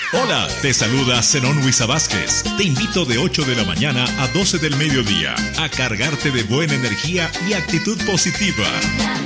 Hola, te saluda Zenón Huiza Vázquez. Te invito de 8 de la mañana a 12 del mediodía a cargarte de buena energía y actitud positiva.